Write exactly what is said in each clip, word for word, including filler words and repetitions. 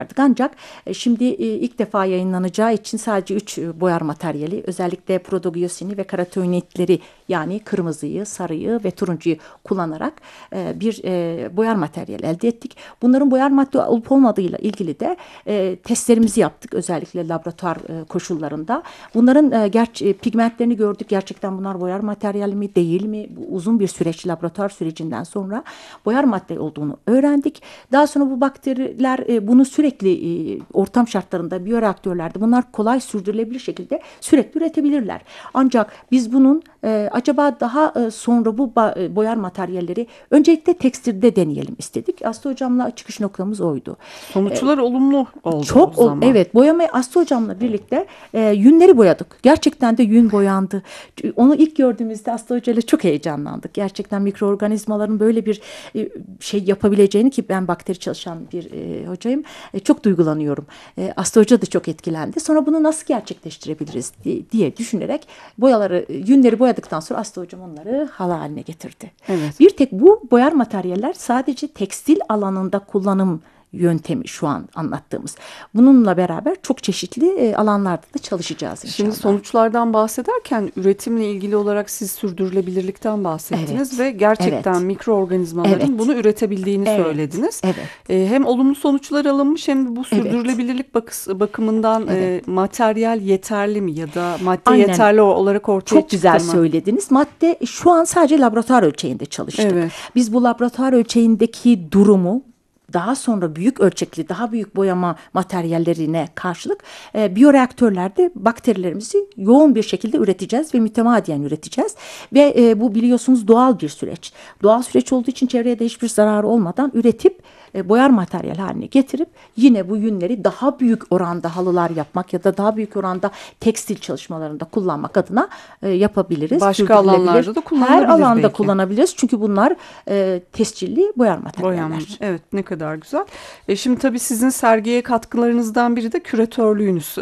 Ancak e, şimdi e, ilk defa yayınlanacağı için sadece üç e, boyar materyali, özellikle prodogiyosini ve karotenoidleri, yani kırmızıyı, sarıyı ve turuncuyu kullanarak e, bir e, boyar materyali elde ettik. Bunların boyar madde olup olmadığıyla ilgili de e, testlerimizi yaptık, özellikle laboratuvar e, koşullarında. Bunların e, gerçi e, pigmentlerini gördük. Gerçekten bunlar boyar materyali mi değil mi? Bu uzun bir süreç, laboratuvar sürecinden sonra boyar madde olduğunu öğrendik. Daha sonra bu bakteriler e, bunu sürekli e, ortam şartlarında, biyoreaktörlerde bunlar kolay sürdürülebilir şekilde sürekli üretebilirler. Ancak biz bunun e, acaba daha e, sonra bu ba- boyar materyalleri öncelikle tekstilde deneyelim istedik. Aslı hocamla çıkış noktamız oydu. Sonuçlar e, olumlu oldu çok o zaman. Evet, boyamayı Aslı hocamla birlikte e, yünleri boyadık. Gerçekten de yün boyandı. Onu ilk gördüğümüzde Aslı hocayla çok heyecanlandık. Gerçekten mikroorganizmaların böyle bir e, şey yapabileceğini, ki ben bakteri çalışan bir e, hocayım. E, çok duygulanıyorum. E, Aslı hoca da çok etkilendi. Sonra bunu nasıl gerçekleştirebiliriz diye, diye düşünerek boyaları, yünleri boyadıktan sonra Aslı hocam onları halı haline getirdi. Evet. Bir tek bu boyar materyaller sadece tekstil alanında kullanım yöntemi şu an anlattığımız. Bununla beraber çok çeşitli e, alanlarda da çalışacağız inşallah. Şimdi sonuçlardan bahsederken üretimle ilgili olarak siz sürdürülebilirlikten bahsettiniz, evet, ve gerçekten evet, mikroorganizmaların evet, bunu üretebildiğini evet, söylediniz. Evet. Ee, hem olumlu sonuçlar alınmış, hem de bu sürdürülebilirlik evet, bakımından evet, e, materyal yeterli mi, ya da madde aynen, yeterli olarak ortaya çıktı mı? Çok güzel söylediniz. Madde şu an sadece laboratuvar ölçeğinde çalıştık. Evet. Biz bu laboratuvar ölçeğindeki durumu daha sonra büyük ölçekli, daha büyük boyama materyallerine karşılık e, biyoreaktörlerde bakterilerimizi yoğun bir şekilde üreteceğiz ve mütemadiyen üreteceğiz. Ve e, bu biliyorsunuz doğal bir süreç. Doğal süreç olduğu için çevreye de hiçbir zararı olmadan üretip e, boyar materyal haline getirip yine bu yünleri daha büyük oranda halılar yapmak ya da daha büyük oranda tekstil çalışmalarında kullanmak adına e, yapabiliriz. Başka alanlarda da kullanabiliriz. Her alanda belki. kullanabiliriz. Çünkü bunlar e, tescilli boyar materyaller. Boyanmış. Evet, ne kadar kadar güzel. E şimdi tabii sizin sergiye katkılarınızdan biri de küratörlüğünüz.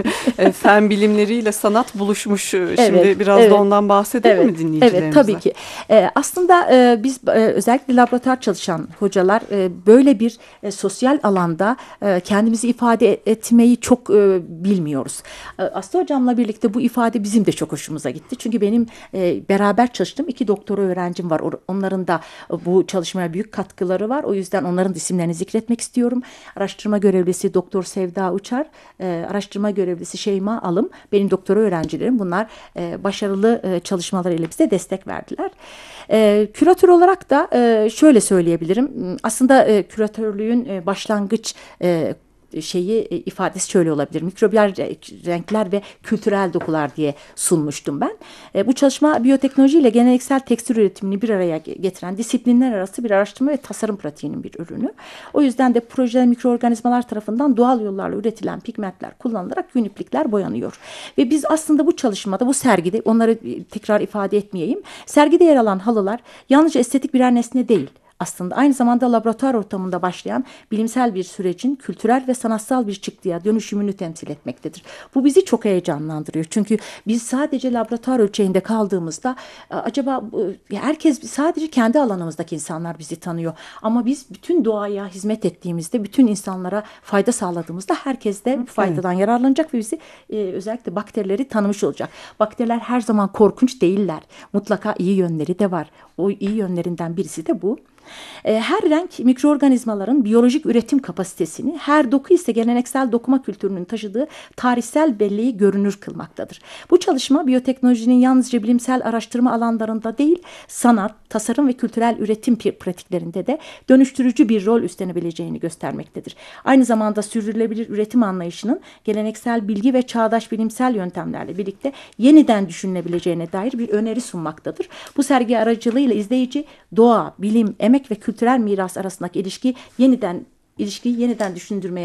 e, fen bilimleriyle sanat buluşmuş. Şimdi evet, biraz evet, da ondan bahsedelim evet, mi dinleyicilerimize? Evet, tabii ki. E, aslında e, biz e, özellikle laboratuvar çalışan hocalar e, böyle bir e, sosyal alanda e, kendimizi ifade etmeyi çok e, bilmiyoruz. E, Aslı hocamla birlikte bu ifade bizim de çok hoşumuza gitti. Çünkü benim e, beraber çalıştığım iki doktora öğrencim var. Onların da bu çalışmaya büyük katkıları var. O yüzden onların da isimlerini zikretmek istiyorum. Araştırma görevlisi Doktor Sevda Uçar, e, araştırma görevlisi Şeyma Alım, benim doktora öğrencilerim. Bunlar e, başarılı e, çalışmalarıyla bize destek verdiler. E, küratör olarak da e, şöyle söyleyebilirim. Aslında e, küratörlüğün e, başlangıç e, şeyi ifadesi şöyle olabilir: mikrobiyal renkler ve kültürel dokular diye sunmuştum ben. E, bu çalışma biyoteknoloji ile geleneksel tekstil üretimini bir araya getiren disiplinler arası bir araştırma ve tasarım pratiğinin bir ürünü. O yüzden de projede mikroorganizmalar tarafından doğal yollarla üretilen pigmentler kullanılarak yün iplikler boyanıyor. Ve biz aslında bu çalışmada, bu sergide, onları tekrar ifade etmeyeyim, sergide yer alan halılar yalnızca estetik birer nesne değil, aslında aynı zamanda laboratuvar ortamında başlayan bilimsel bir sürecin kültürel ve sanatsal bir çıktıya dönüşümünü temsil etmektedir. Bu bizi çok heyecanlandırıyor. Çünkü biz sadece laboratuvar ölçeğinde kaldığımızda acaba herkes, sadece kendi alanımızdaki insanlar bizi tanıyor. Ama biz bütün doğaya hizmet ettiğimizde, bütün insanlara fayda sağladığımızda herkes de bu faydadan evet, yararlanacak ve bizi özellikle bakterileri tanımış olacak. Bakteriler her zaman korkunç değiller. Mutlaka iyi yönleri de var. O iyi yönlerinden birisi de bu. Her renk mikroorganizmaların biyolojik üretim kapasitesini, her doku ise geleneksel dokuma kültürünün taşıdığı tarihsel belleği görünür kılmaktadır. Bu çalışma biyoteknolojinin yalnızca bilimsel araştırma alanlarında değil, sanat, tasarım ve kültürel üretim pratiklerinde de dönüştürücü bir rol üstlenebileceğini göstermektedir. Aynı zamanda sürdürülebilir üretim anlayışının geleneksel bilgi ve çağdaş bilimsel yöntemlerle birlikte yeniden düşünülebileceğine dair bir öneri sunmaktadır. Bu sergi aracılığıyla izleyici doğa, bilim, emek ve kültürel miras arasındaki ilişki yeniden ilişkiyi yeniden düşündürmeye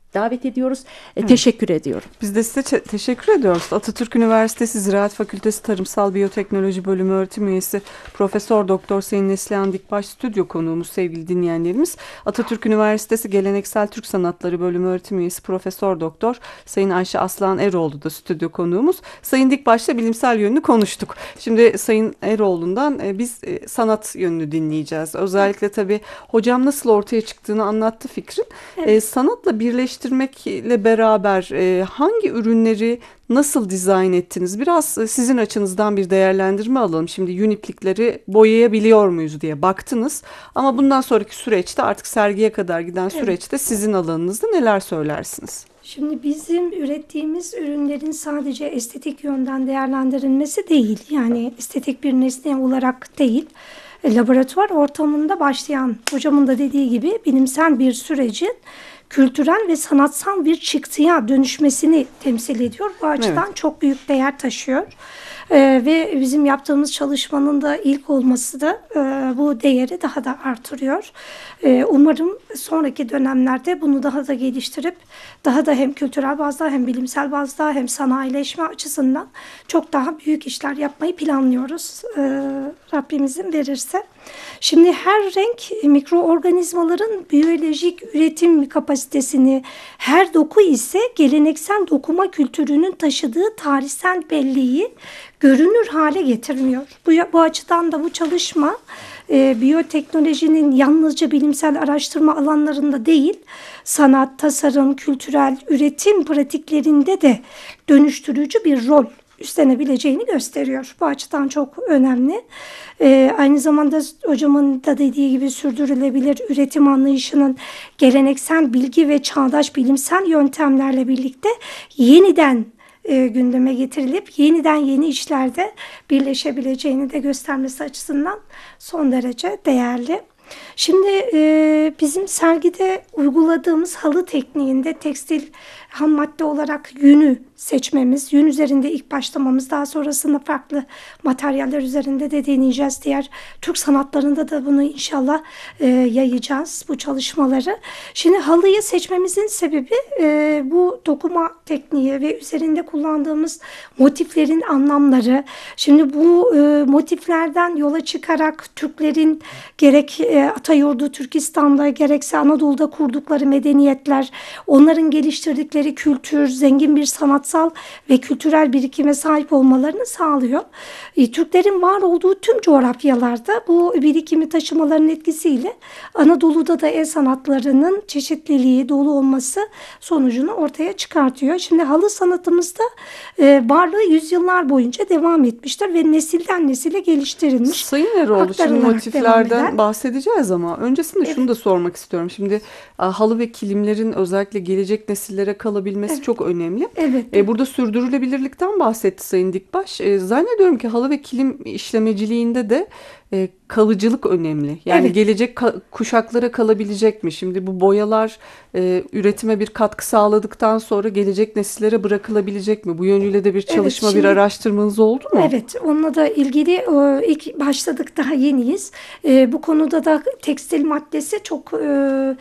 davet ediyoruz. E, teşekkür ediyorum. Biz de size te- teşekkür ediyoruz. Atatürk Üniversitesi Ziraat Fakültesi Tarımsal Biyoteknoloji Bölümü öğretim üyesi Profesör Doktor Sayın Neslihan Dikbaş stüdyo konuğumuz sevgili dinleyenlerimiz. Atatürk Üniversitesi Geleneksel Türk Sanatları Bölümü öğretim üyesi Profesör Doktor Sayın Ayşe Aslan Eroğlu da stüdyo konuğumuz. Sayın Dikbaş'la bilimsel yönünü konuştuk. Şimdi Sayın Eroğlu'ndan e, biz e, sanat yönünü dinleyeceğiz. Özellikle tabii hocam nasıl ortaya çıktığını anlattı fikrin. Evet. E, sanatla birleştirmekle beraber e, hangi ürünleri nasıl dizayn ettiniz? Biraz e, sizin açınızdan bir değerlendirme alalım. Şimdi yün iplikleri boyayabiliyor muyuz diye baktınız. Ama bundan sonraki süreçte artık sergiye kadar giden süreçte sizin alanınızda neler söylersiniz? Şimdi bizim ürettiğimiz ürünlerin sadece estetik yönden değerlendirilmesi değil. Yani estetik bir nesne olarak değil. E, Laboratuvar ortamında başlayan, hocamın da dediği gibi bilimsel bir sürecin kültürel ve sanatsal bir çıktıya dönüşmesini temsil ediyor. Bu açıdan Evet. çok büyük değer taşıyor. Ee, ve bizim yaptığımız çalışmanın da ilk olması da e, bu değeri daha da artırıyor. Ee, umarım sonraki dönemlerde bunu daha da geliştirip daha da hem kültürel bazda hem bilimsel bazda hem sanayileşme açısından çok daha büyük işler yapmayı planlıyoruz. Ee, Rabbimizin verirse. Şimdi her renk mikroorganizmaların biyolojik üretim kapasitesini, her doku ise geleneksel dokuma kültürünün taşıdığı tarihsel belleği görünür hale getirmiyor. Bu, bu açıdan da bu çalışma e, biyoteknolojinin yalnızca bilimsel araştırma alanlarında değil, sanat, tasarım, kültürel üretim pratiklerinde de dönüştürücü bir rol üstlenebileceğini gösteriyor. Bu açıdan çok önemli. Ee, aynı zamanda hocamın da dediği gibi sürdürülebilir üretim anlayışının geleneksel bilgi ve çağdaş bilimsel yöntemlerle birlikte yeniden e, gündeme getirilip yeniden yeni işlerde birleşebileceğini de göstermesi açısından son derece değerli. Şimdi e, bizim sergide uyguladığımız halı tekniğinde tekstil ham madde olarak yünü seçmemiz, yün üzerinde ilk başlamamız, daha sonrasında farklı materyaller üzerinde de deneyeceğiz. Diğer Türk sanatlarında da bunu inşallah e, yayacağız, bu çalışmaları. Şimdi halıyı seçmemizin sebebi e, bu dokuma tekniği ve üzerinde kullandığımız motiflerin anlamları. Şimdi bu e, motiflerden yola çıkarak Türklerin gerek e, Atayurdu, Türkistan'da gerekse Anadolu'da kurdukları medeniyetler, onların geliştirdikleri kültür, zengin bir sanatsal ve kültürel birikime sahip olmalarını sağlıyor. E, Türklerin var olduğu tüm coğrafyalarda bu birikimi taşımalarının etkisiyle Anadolu'da da el sanatlarının çeşitliliği dolu olması sonucunu ortaya çıkartıyor. Şimdi halı sanatımızda e, varlığı yüzyıllar boyunca devam etmiştir ve nesilden nesile geliştirilmiş. Sayın Eroğlu, şimdi aktarılarak devam motiflerden eden. bahsedeceğiz ama öncesinde Evet. şunu da sormak istiyorum. Şimdi a, halı ve kilimlerin özellikle gelecek nesillere kalabilmesi Evet. çok önemli. Evet. E, burada sürdürülebilirlikten bahsetti Sayın Dikbaş. E, zannediyorum ki halı ve kilim işlemeciliğinde de e, kalıcılık önemli. Yani Evet. gelecek ka- kuşaklara kalabilecek mi? Şimdi bu boyalar e, üretime bir katkı sağladıktan sonra gelecek nesillere bırakılabilecek mi? Bu yönüyle de bir çalışma, şimdi- bir araştırmanız oldu mu? Evet, onunla da ilgili e, ilk başladık, daha yeniyiz. E, bu konuda da tekstil maddesi çok e,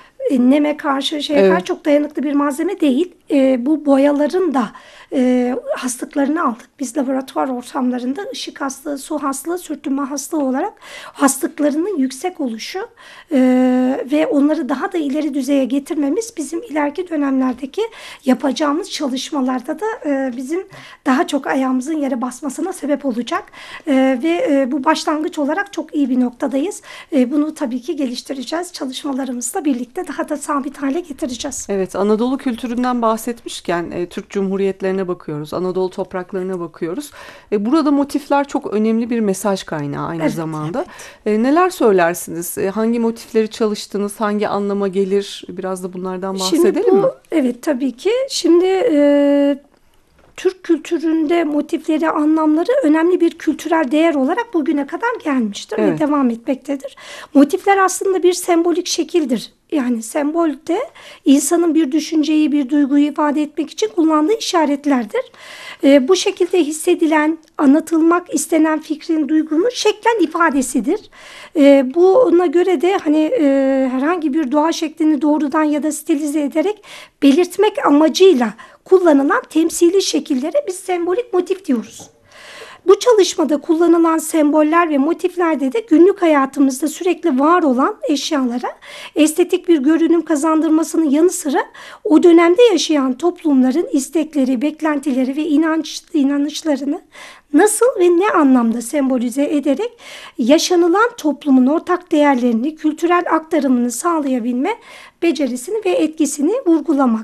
neme karşı şeye Evet. karşı çok dayanıklı bir malzeme değil. E, bu boyaların da e, hastalıklarını aldık. Biz laboratuvar ortamlarında ışık hastalığı, su hastalığı, sürtünme hastalığı olarak hastalıklarının yüksek oluşu e, ve onları daha da ileri düzeye getirmemiz bizim ileriki dönemlerdeki yapacağımız çalışmalarda da e, bizim daha çok ayağımızın yere basmasına sebep olacak. E, ve e, bu başlangıç olarak çok iyi bir noktadayız. E, bunu tabii ki geliştireceğiz. Çalışmalarımızla birlikte daha da sabit hale getireceğiz. Evet, Anadolu kültüründen bahsetmişken e, Türk Cumhuriyetlerine bakıyoruz, Anadolu topraklarına bakıyoruz. E, burada motifler çok önemli bir mesaj kaynağı aynı Evet, zamanda. E, neler söylersiniz? E, hangi motifleri çalıştınız? Hangi anlama gelir? Biraz da bunlardan bahsedelim Şimdi bu, mi? evet tabii ki. Şimdi e, Türk kültüründe motifleri, anlamları önemli bir kültürel değer olarak bugüne kadar gelmiştir Evet. ve devam etmektedir. Motifler aslında bir sembolik şekildir. yani sembol de insanın bir düşünceyi, bir duyguyu ifade etmek için kullandığı işaretlerdir. E, bu şekilde hissedilen, anlatılmak istenen fikrin, duygunun şeklen ifadesidir. E, buna göre de hani e, herhangi bir doğa şeklini doğrudan ya da stilize ederek belirtmek amacıyla kullanılan temsili şekillere biz sembolik motif diyoruz. Bu çalışmada kullanılan semboller ve motiflerde de günlük hayatımızda sürekli var olan eşyalara estetik bir görünüm kazandırmasının yanı sıra o dönemde yaşayan toplumların istekleri, beklentileri ve inanç, inanışlarını nasıl ve ne anlamda sembolize ederek yaşanılan toplumun ortak değerlerini, kültürel aktarımını sağlayabilme becerisini ve etkisini vurgulamak.